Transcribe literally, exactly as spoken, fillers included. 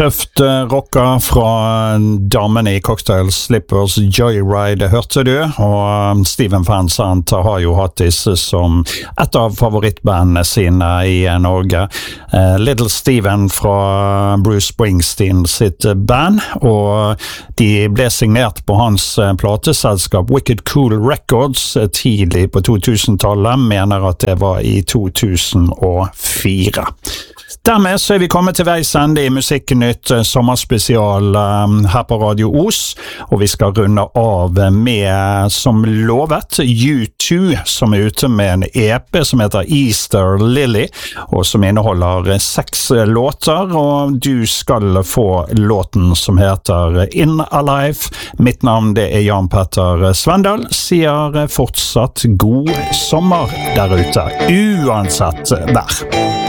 Tøft rocka fra damene i Cocktail Slippers, Joyride hørte du, og Steven Van Sant har jo hatt disse som et av favorittbandene sine i Norge. Little Steven fra Bruce Springsteen sitt band, og de ble signert på hans plateselskap Wicked Cool Records tidlig på to tusen-tallet, mener at det var i to tusen og fire. Dermed så er vi kommet til veis ende i Musikknytt sommerspesial um, her på Radio Os, og vi skal runde av med, som lovet, U to, som er ute med en E P som heter Easter Lily, og som inneholder seks låter, og du skal få låten som heter In Alive. Mitt navn det er Jan Petter Svendal, sier fortsatt god sommer der ute, uansett vær.